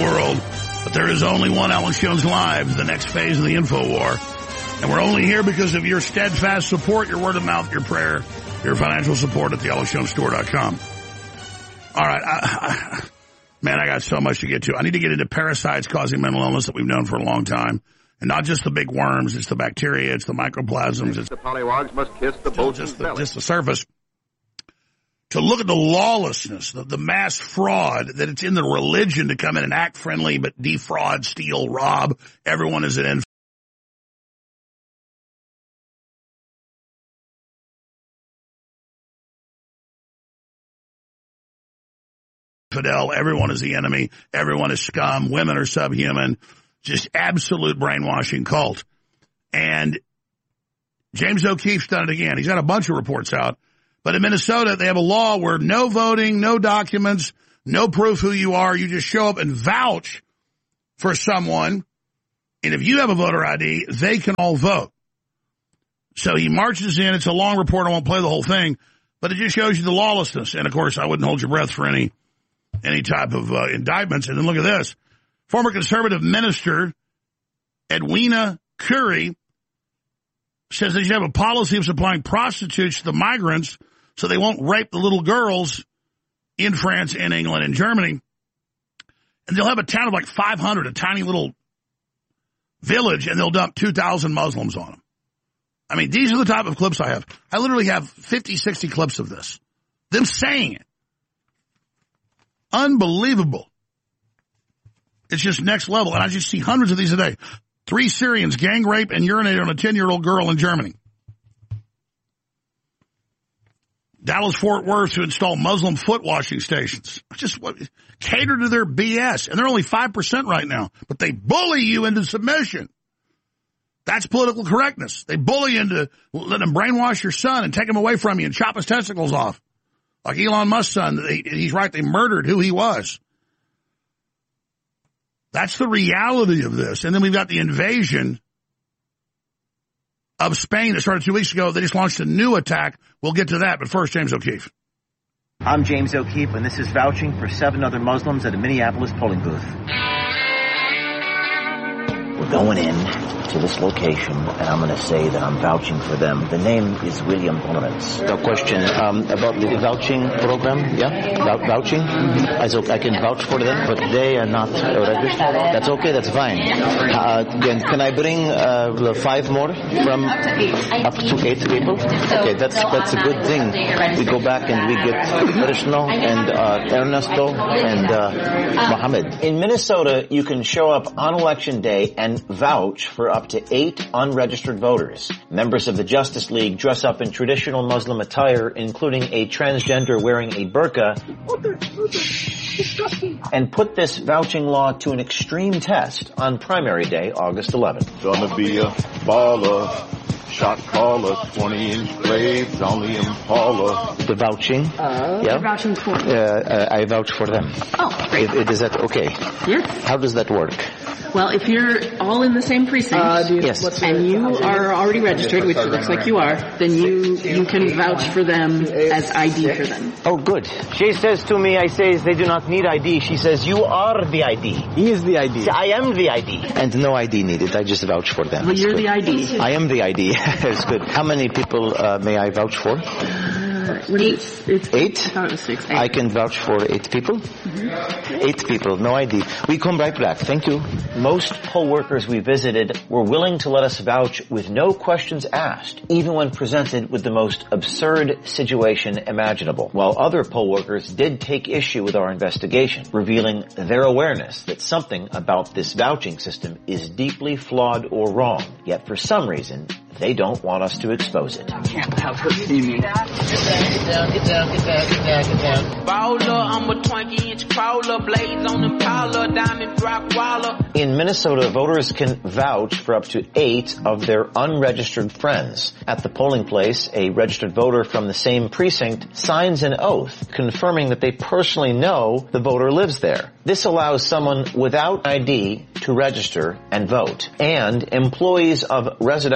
world, but there is only one Alex Jones Live, the next phase of the info war. And we're only here because of your steadfast support, your word of mouth, your prayer, your financial support at the AlexJonesStore.com. All right. Man, I got so much to get to. I need to get into parasites causing mental illness that we've known for a long time. And not just the big worms, it's the bacteria, it's the microplasms. It's the pollywogs must kiss the boat just the surface. To look at the lawlessness, the mass fraud, that it's in the religion to come in and act friendly but defraud, steal, rob. Everyone is an infidel. Everyone is the enemy. Everyone is scum. Women are subhuman. Just absolute brainwashing cult. And James O'Keefe's done it again. He's got a bunch of reports out. But in Minnesota, they have a law where no voting, no documents, no proof who you are. You just show up and vouch for someone. And if you have a voter ID, they can all vote. So he marches in. It's a long report. I won't play the whole thing. But it just shows you the lawlessness. And, of course, I wouldn't hold your breath for any type of indictments. And then look at this. Former conservative minister Edwina Curry says they should have a policy of supplying prostitutes to the migrants so they won't rape the little girls in France and England and Germany. And they'll have a town of like 500, a tiny little village, and they'll dump 2,000 Muslims on them. I mean, these are the type of clips I have. I literally have 50, 60 clips of this. Them saying it. Unbelievable. It's just next level. And I just see hundreds of these a day. 3 Syrians gang rape and urinated on a 10-year-old girl in Germany. Dallas-Fort Worth to install Muslim foot washing stations. Cater to their BS. And they're only 5% right now. But they bully you into submission. That's political correctness. They bully you into letting them brainwash your son and take him away from you and chop his testicles off. Like Elon Musk's son. He's right. They murdered who he was. That's the reality of this. And then we've got the invasion of Spain that started 2 weeks ago. They just launched a new attack. We'll get to that. But first, James O'Keefe. I'm James O'Keefe, and this is vouching for 7 other Muslims at a Minneapolis polling booth. We're going in to this location, and I'm going to say that I'm vouching for them. The name is William Tolerance. The question about the vouching program, yeah? Vouching? I can vouch for them, but they are not registered. That's okay, that's fine. Can I bring 5 more from up to 8 people? Okay, that's a good thing. We go back and we get Krishna and Ernesto and Mohammed. In Minnesota, you can show up on election day and vouch for up to 8 unregistered voters. Members of the Justice League dress up in traditional Muslim attire, including a transgender wearing a burqa, and put this vouching law to an extreme test on primary day, August 11th. Gonna be a baller. Shot caller, 20-inch blades on the Impala. The vouching? Yeah. You're vouching for? I vouch for them. Oh, great. Is that okay? Yes. How does that work? Well, if you're all in the same precinct, yes, and you are already registered, which it looks like you are, then you can vouch for them as ID for them. Oh, good. She says to me, I say they do not need ID. She says, you are the ID. He is the ID. I am the ID. And no ID needed. I just vouch for them. Well, you're the ID. I am the ID. That's good. How many people may I vouch for? 8? 8? I thought it was 6. 8. I can vouch for 8 people? Mm-hmm. 8 people, no ID. We come right back. Thank you. Most poll workers we visited were willing to let us vouch with no questions asked, even when presented with the most absurd situation imaginable. While other poll workers did take issue with our investigation, revealing their awareness that something about this vouching system is deeply flawed or wrong. Yet for some reason, they don't want us to expose it. I can't have her see me. Get down. Baller, I'm a 20-inch crawler, blades on Impala, diamond rock waller. In Minnesota, voters can vouch for up to 8 of their unregistered friends. At the polling place, a registered voter from the same precinct signs an oath confirming that they personally know the voter lives there. This allows someone without ID to register and vote. And employees of residential facilities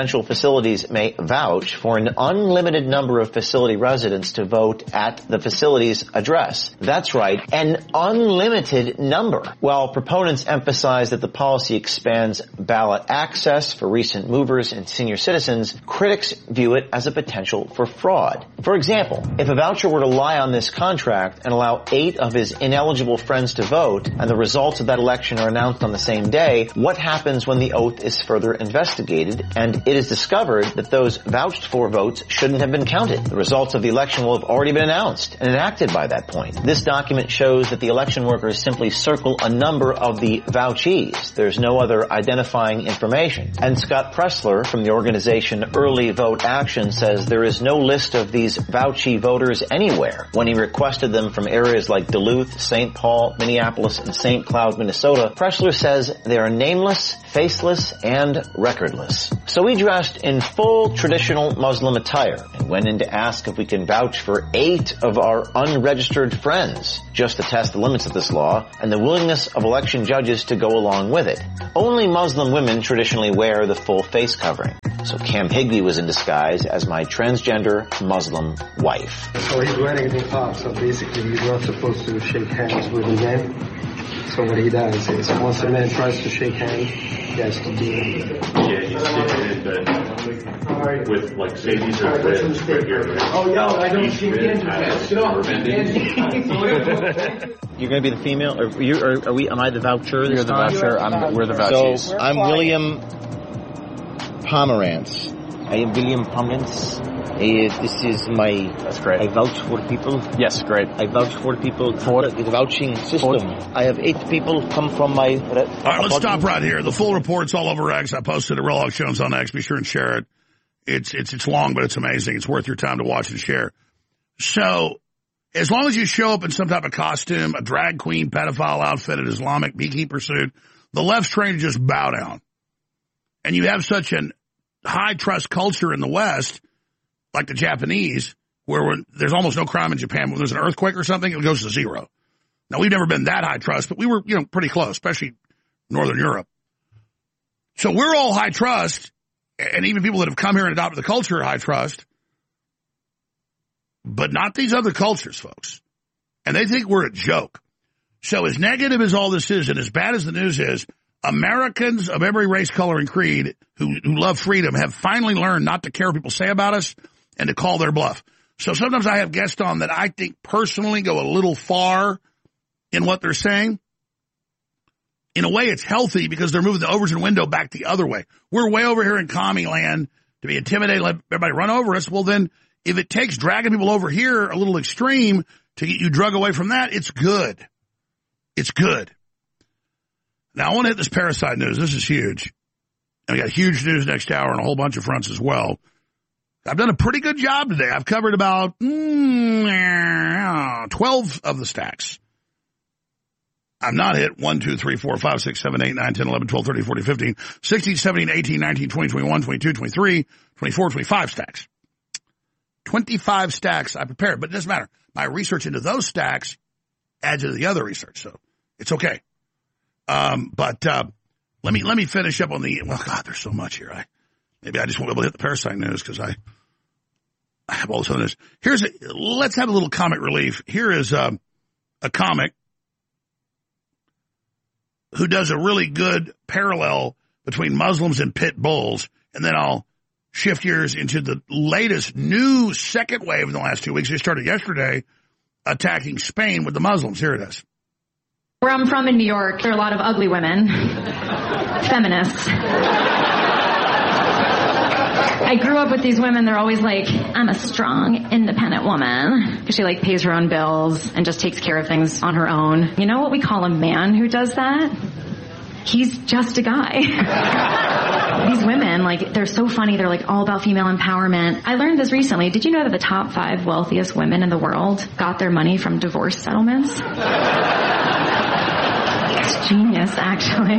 facilities may vouch for an unlimited number of facility residents to vote at the facility's address. That's right, an unlimited number. While proponents emphasize that the policy expands ballot access for recent movers and senior citizens, critics view it as a potential for fraud. For example, if a voucher were to lie on this contract and allow 8 of his ineligible friends to vote, and the results of that election are announced on the same day, what happens when the oath is further investigated and it is discovered that those vouched for votes shouldn't have been counted? The results of the election will have already been announced and enacted by that point. This document shows that the election workers simply circle a number of the vouchees. There's no other identifying information. And Scott Pressler from the organization Early Vote Action says there is no list of these vouchee voters anywhere. When he requested them from areas like Duluth, St. Paul, Minneapolis, and St. Cloud, Minnesota, Pressler says they are nameless, faceless, and recordless. So he dressed in full traditional Muslim attire and went in to ask if we can vouch for 8 of our unregistered friends, just to test the limits of this law and the willingness of election judges to go along with it. Only Muslim women traditionally wear the full face covering. So Cam Higbee was in disguise as my transgender Muslim wife. So he's wearing niqab, so basically he's not supposed to shake hands with a man. So what he does is once a man tries to shake hands, he has to do it. Yeah, he's sitting in bed with, like, say these are ribs right here. Oh, yo, I don't shake hands with You're going to be the female? Am I the voucher this time? You're the voucher. We're the vouchees. So I'm William Pomerantz. I am William Pomerantz. This is my... That's great. I vouch for people. Yes, great. I vouch for people. For the vouching system. I have 8 people come from my... All right, let's stop right here. The full report's all over X. I posted it at Real Hawk Jones on X. Be sure and share it. It's long, but it's amazing. It's worth your time to watch and share. So, as long as you show up in some type of costume, a drag queen, pedophile outfit, an Islamic beekeeper suit, the left's trained to just bow down. And you have such an high trust culture in the West, like the Japanese, where there's almost no crime in Japan. When there's an earthquake or something, it goes to 0. Now, we've never been that high trust, but we were, pretty close, especially Northern Europe. So we're all high trust, and even people that have come here and adopted the culture are high trust, but not these other cultures, folks. And they think we're a joke. So as negative as all this is, and as bad as the news is, Americans of every race, color, and creed who love freedom have finally learned not to care what people say about us and to call their bluff. So sometimes I have guests on that I think personally go a little far in what they're saying. In a way, it's healthy because they're moving the Overton window back the other way. We're way over here in commie land to be intimidated, let everybody run over us. Well, then, if it takes dragging people over here a little extreme to get you drug away from that, it's good. It's good. Now, I want to hit this parasite news. This is huge. And we got huge news next hour on a whole bunch of fronts as well. I've done a pretty good job today. I've covered about 12 of the stacks. I've not hit 1, 2, 3, 4, 5, 6, 7, 8, 9, 10, 11, 12, 13, 14, 15, 16, 17, 18, 19, 20, 21, 22, 23, 24, 25 stacks. 25 stacks I prepared, but it doesn't matter. My research into those stacks adds to the other research, so it's okay. But let me finish up on there's so much here. Maybe I just won't be able to hit the parasite news because I have all this other news. Let's have a little comic relief. Here is a comic who does a really good parallel between Muslims and pit bulls, and then I'll shift gears into the latest new second wave in the last 2 weeks. It started yesterday, attacking Spain with the Muslims. Here it is. Where I'm from in New York, there are a lot of ugly women, feminists. I grew up with these women. They're always like, I'm a strong, independent woman. Because she pays her own bills and just takes care of things on her own. You know what we call a man who does that? He's just a guy. These women, they're so funny. They're all about female empowerment. I learned this recently. Did you know that the top 5 wealthiest women in the world got their money from divorce settlements? It's genius, actually.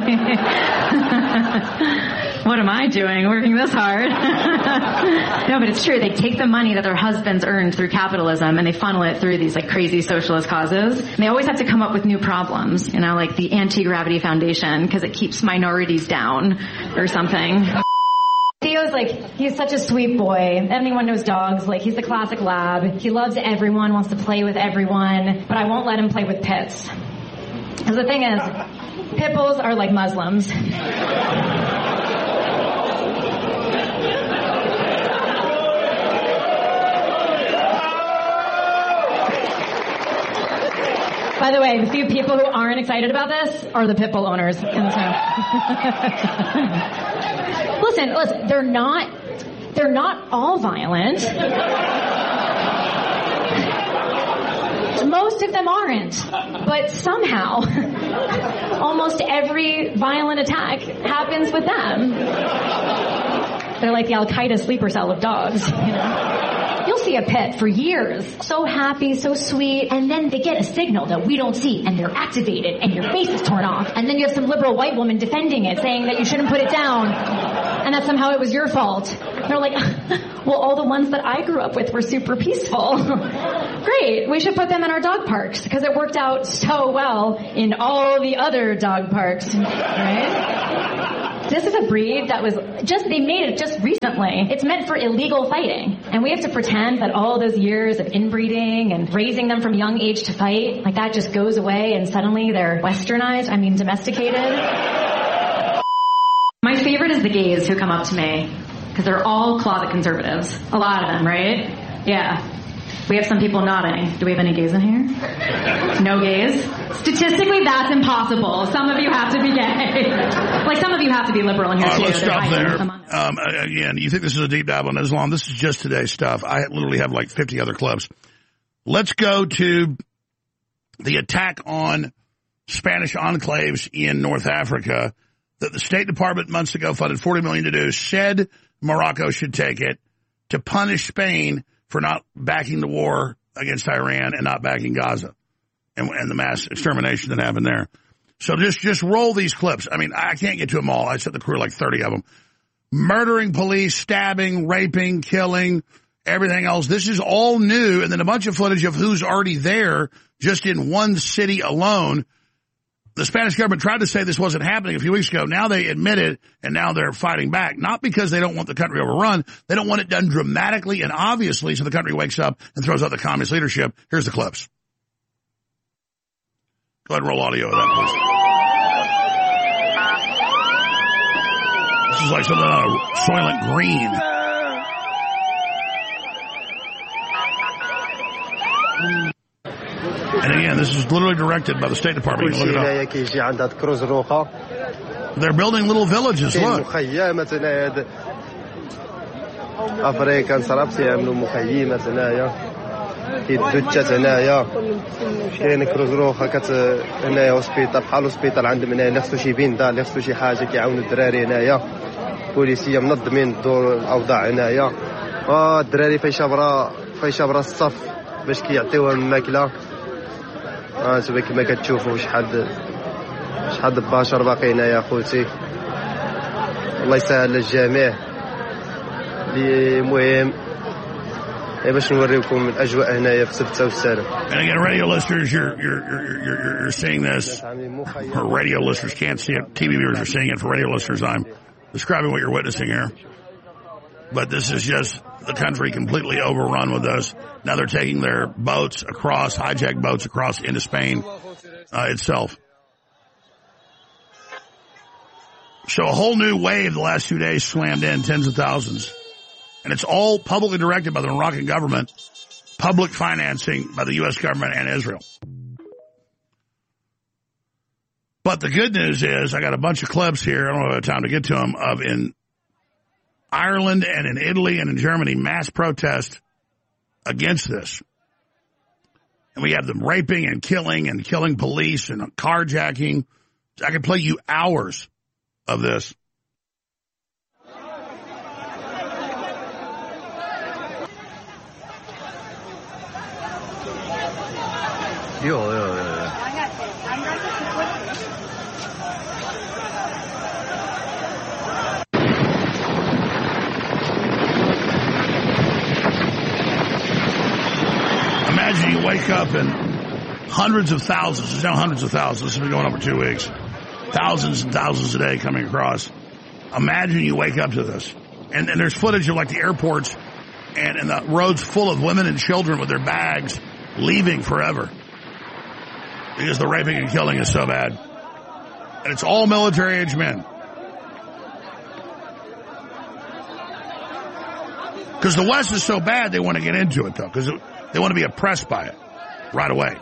What am I doing working this hard? No, but it's true. They take the money that their husbands earned through capitalism and they funnel it through these crazy socialist causes. And they always have to come up with new problems, like the Anti-Gravity Foundation because it keeps minorities down or something. Theo Pippo's like, he's such a sweet boy. Anyone knows dogs. Like, he's the classic lab. He loves everyone, wants to play with everyone, but I won't let him play with pits. Because the thing is, Pippos are like Muslims. By the way, the few people who aren't excited about this are the pit bull owners in this room. Listen, they're not all violent. Most of them aren't. But somehow, almost every violent attack happens with them. They're like the Al-Qaeda sleeper cell of dogs, you know? You'll see a pet for years, so happy, so sweet, and then they get a signal that we don't see, and they're activated, and your face is torn off. And then you have some liberal white woman defending it, saying that you shouldn't put it down, and that somehow it was your fault. And they're like, well, all the ones that I grew up with were super peaceful. Great, we should put them in our dog parks, because it worked out so well in all the other dog parks, right? This is a breed that was they made it just recently. It's meant for illegal fighting. And we have to pretend that all those years of inbreeding and raising them from young age to fight, like that just goes away and suddenly they're westernized, domesticated. My favorite is the gays who come up to me, because they're all closet conservatives. A lot of them, right? Yeah. We have some people nodding. Do we have any gays in here? No gays? Statistically, that's impossible. Some of you have to be gay. Like, some of you have to be liberal in here, too. Let's stop there. Again, you think this is a deep dive on Islam. This is just today's stuff. I literally have like 50 other clips. Let's go to the attack on Spanish enclaves in North Africa that the State Department months ago funded $40 million to do, said Morocco should take it to punish Spain for not backing the war against Iran and not backing Gaza and the mass extermination that happened there. So just roll these clips. I mean, I can't get to them all. I sent the crew like 30 of them. Murdering police, stabbing, raping, killing, everything else. This is all new, and then a bunch of footage of who's already there just in one city alone. The Spanish government tried to say this wasn't happening a few weeks ago. Now they admit it, and now they're fighting back. Not because they don't want the country overrun. They don't want it done dramatically and obviously so the country wakes up and throws out the communist leadership. Here's the clips. Go ahead and roll audio of that, please. This is like something on a Soylent Green. And again, this is literally directed by the State Department. You can look it up. They're building little villages, look. كاين دوتشات هنايا كاين كروز روخا هنايا هوسبيتال بحال هوسبيتال عندهم هنايا اللي خصو شي بنده اللي خصو شي حاجه كيعاونوا الدراري هنايا بوليسيه منظمين الدور الاوضاع هنايا الدراري فاي شابره الصف باش كيعطيوها الماكله انتما كما كتشوفوا شحال البشر باقي هنايا خوتي الله يسهل للجميع المهم باش نوريكم الاجواء هنايا في سبته والسالم. And again, radio listeners, you're seeing this. For radio listeners can't see it. TV viewers are seeing it. For radio listeners, I'm describing what you're witnessing here. But this is just the country completely overrun with us. Now they're taking their boats across, hijacked boats across into Spain itself. So a whole new wave the last 2 days slammed in, tens of thousands. And it's all publicly directed by the Moroccan government, public financing by the U.S. government and Israel. But the good news is, I got a bunch of clips here, I don't have time to get to them, of in Ireland and in Italy and in Germany, mass protest against this. And we have them raping and killing police and carjacking. I can play you hours of this. Imagine you wake up and hundreds of thousands, there's now hundreds of thousands, this has been going on for 2 weeks, thousands and thousands a day coming across. Imagine you wake up to this. And there's footage of like the airports and the roads full of women and children with their bags leaving forever because the raping and killing is so bad. And it's all military-age men. Because the West is so bad, they want to get into it, though, because they want to be oppressed by it right away.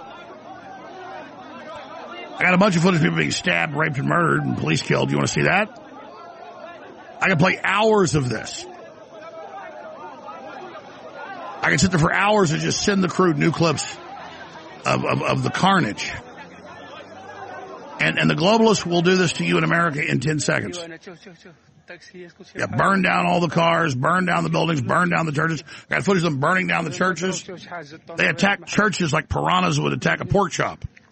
I got a bunch of footage of people being stabbed, raped, and murdered, and police killed. You want to see that? I can play hours of this. I can sit there for hours and just send the crew new clips of the carnage. And the globalists will do this to you in America in 10 seconds. Yeah, burn down all the cars, burn down the buildings, burn down the churches. I got footage of them burning down the churches. They attack churches like piranhas would attack a pork chop.